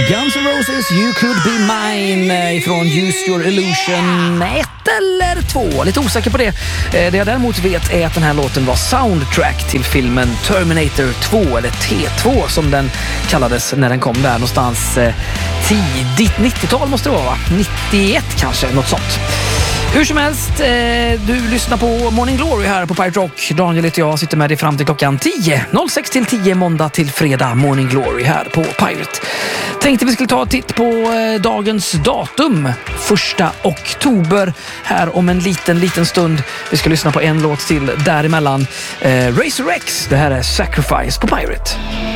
Guns N' Roses, You Could Be Mine ifrån Use Your Illusion 1 eller 2. Lite osäker på det. Det jag däremot vet är att den här låten var soundtrack till filmen Terminator 2 eller T2 som den kallades när den kom där någonstans tidigt 90-tal måste det vara, va? 91 kanske, något sånt. Hur som helst, du lyssnar på Morning Glory här på Pirate Rock. Daniel heter jag, sitter med dig fram till klockan 10. 06 till 10 måndag till fredag. Morning Glory här på Pirate. Tänkte vi skulle ta en titt på dagens datum. 1 oktober här om en liten stund. Vi ska lyssna på en låt till däremellan. Razor X, det här är Sacrifice på Pirate.